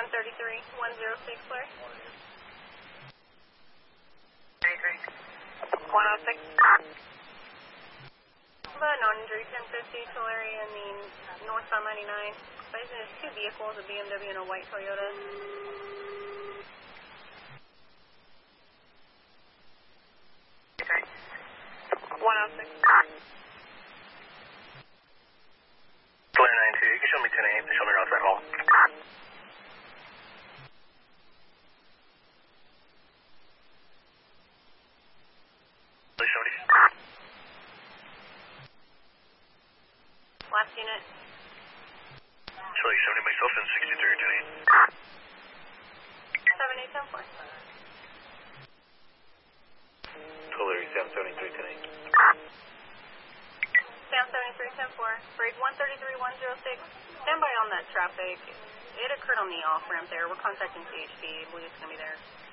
133-106, Larry. 106. The non-injury 1050 to Larry in the northbound 99. Advising there's two vehicles, a BMW and a white Toyota. Okay. 106. Flare 92, you can show me 10-8, show me outside hall. Please show me. Last unit. Charlie, 70 myself and 63 10-8. 7810-4. Tulare, Sam 73 10-8. Sam 73-10-4. Grade 133-106. Stand by on that traffic. It occurred on the off ramp there. We're contacting CHP. I believe it's going to be there.